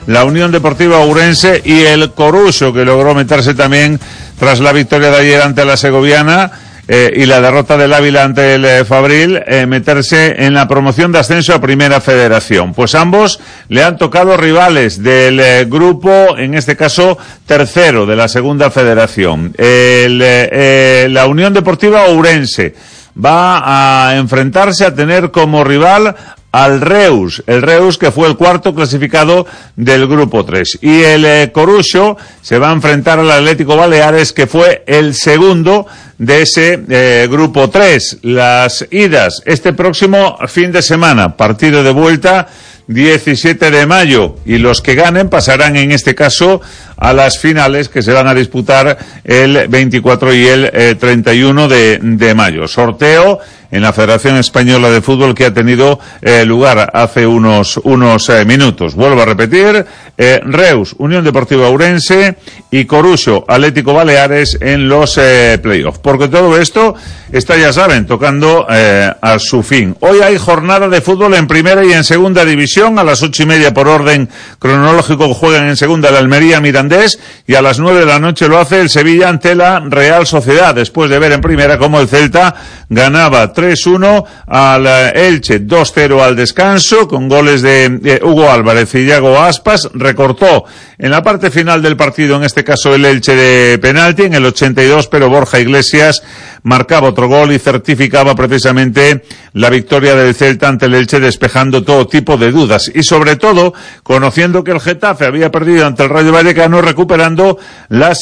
la Unión Deportiva Ourense y el Coruxo, que logró meterse también tras la victoria de ayer ante la Segoviana y la derrota del Ávila ante el Fabril, meterse en la promoción de ascenso a Primera Federación. Pues ambos le han tocado rivales del grupo, en este caso tercero de la Segunda Federación. La Unión Deportiva Ourense va a enfrentarse, a tener como rival al Reus, el Reus que fue el cuarto clasificado del grupo 3, y el Coruxo se va a enfrentar al Atlético Baleares, que fue el segundo de ese grupo 3. Las idas este próximo fin de semana, partido de vuelta 17 de mayo, y los que ganen pasarán en este caso a las finales, que se van a disputar el 24 y el 31 de mayo. Sorteo en la Federación Española de Fútbol que ha tenido lugar hace unos minutos. Vuelvo a repetir, Reus, Unión Deportiva Ourense, y Coruxo, Atlético Baleares en los playoffs. Porque todo esto está, ya saben, tocando a su fin. Hoy hay jornada de fútbol en primera y en segunda división. A las 8:30 por orden cronológico juegan en segunda el Almería Mirandés, y a las 9 de la noche lo hace el Sevilla ante la Real Sociedad, después de ver en primera cómo el Celta ganaba 3-1 al Elche, 2-0 al descanso, con goles de Hugo Álvarez y Iago Aspas. Recortó en la parte final del partido, en este caso el Elche, de penalti en el 82, pero Borja Iglesias marcaba otro gol y certificaba precisamente la victoria del Celta ante el Elche, despejando todo tipo de dudas, y sobre todo conociendo que el Getafe había perdido ante el Rayo Vallecano, recuperando la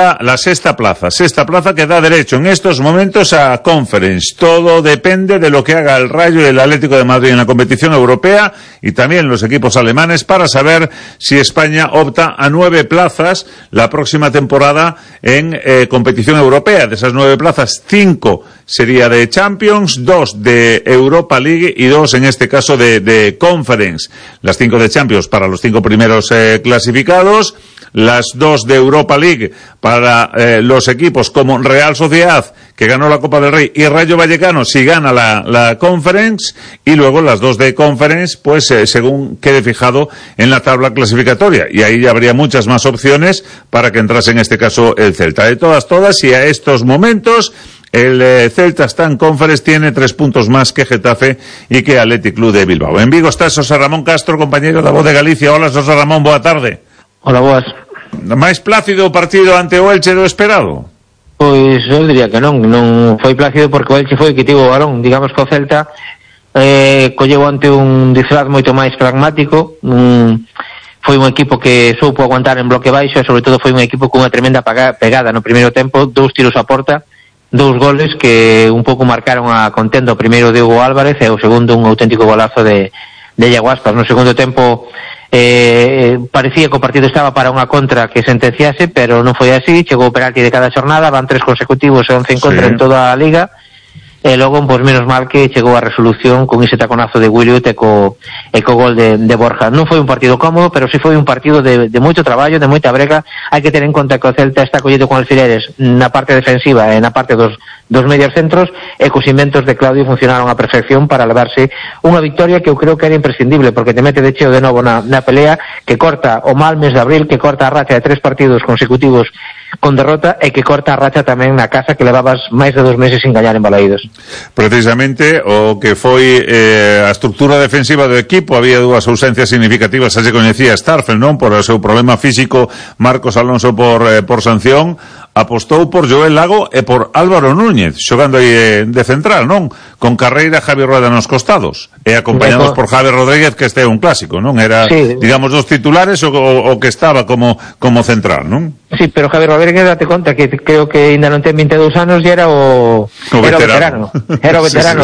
sexta plaza que da derecho en estos momentos a Conference. Todo depende de lo que haga el Rayo y el Atlético de Madrid en la competición europea, y también los equipos alemanes, para saber si España opta a 9 plazas la próxima temporada en competición europea. De esas 9 plazas, 5 sería de Champions, 2 de Europa League y 2 en este caso de Conference. Las 5 de Champions para los 5 primeros clasificados, las 2 de Europa League para los equipos como Real Sociedad, que ganó la Copa del Rey, y Rayo Vallecano si gana la Conference, y luego las 2 de Conference, pues según quede fijado en la tabla clasificatoria, y ahí ya habría muchas más opciones para que entrase en este caso el Celta. De todas, y a estos momentos el Celta está en Conference, tiene 3 puntos más que Getafe y que Athletic Club de Bilbao. En Vigo está José Ramón Castro, compañero da Voz de Galicia. Hola, José Ramón, boa tarde. Hola, boas. Máis plácido o partido ante o Elche do esperado? Pois eu diría que non foi plácido, porque o Elche foi que tivo o balón. Digamos que o Celta colleu ante un disfraz moito máis pragmático. Foi un equipo que soupo aguantar en bloque baixo, e sobre todo foi un equipo cunha tremenda pegada no primeiro tempo, 2 tiros a porta, 2 goles que un pouco marcaron a contenda. O primeiro de Hugo Álvarez e o segundo un auténtico golazo de Iago Aspas. No segundo tempo parecía que o partido estaba para unha contra que sentenciase, pero non foi así. Chegou o penalti de cada xornada, van 3 consecutivos e 11 en contra en toda a liga, e logo, pois menos mal que chegou a resolución con ese taconazo de Williot e co gol de Borja. Non foi un partido cómodo, pero sí foi un partido de moito traballo, de moita brega. Hai que ter en conta que o Celta está collido con alfileres na parte defensiva e na parte dos medios centros, e cos inventos de Claudio funcionaron a perfección para levarse unha victoria que eu creo que era imprescindible, porque te mete de cheo de novo na pelea, que corta o mal mes de abril, que corta a racha de 3 partidos consecutivos con derrota, e que corta a racha tamén na casa, que levabas máis de 2 meses sin gañar en Balaídos. Precisamente o que foi a estrutura defensiva do equipo, había 2 ausencias significativas. Xa se coñecía Starfel, non, por o seu problema físico, Marcos Alonso por sanción, apostou por Joel Lago e por Álvaro Núñez, xogando aí de central, non? Con Carreira, Javi Rueda nos costados, e acompañados por Javi Rodríguez, que este é un clásico, non? Era, digamos, dos titulares o que estaba como central, non? Sí, pero Javi Rodríguez, date conta que creo que ainda non ten 22 anos e era o veterano. Era o veterano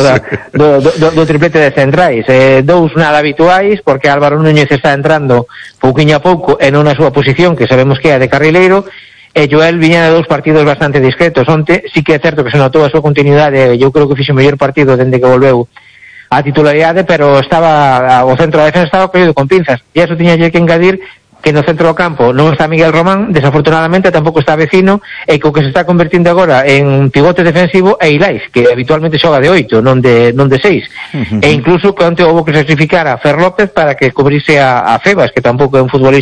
do triplete de centrais. 2 nada habituais, porque Álvaro Núñez está entrando pouquiño a pouco e non na súa posición, que sabemos que é a de carrileiro, e Joel viña de 2 partidos bastante discretos. Onte sí que é certo que se notou a súa continuidade, eu creo que fixo o mellor partido dende que volveu a titularidade, pero estaba o centro da defensa estaba collido con pinzas, e eso tiña que engadir que no centro do campo non está Miguel Román, desafortunadamente tampouco está Vecino, e que o que se está convertindo agora en pivote defensivo é Ilais, que habitualmente xoga de 8, non de 6. E incluso que onte houve que sacrificar a Fer López para que cubrise a Febas, que tampouco é un futbolista